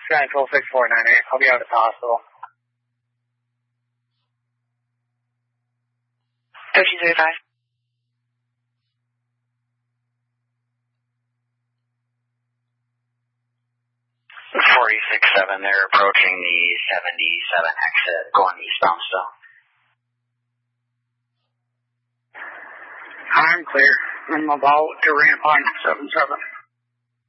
Sky Control 6498. I'll be out at the hospital. 1335. 46-7, they're approaching the 77 exit, going eastbound still. I'm clear. I'm about to ramp on 77.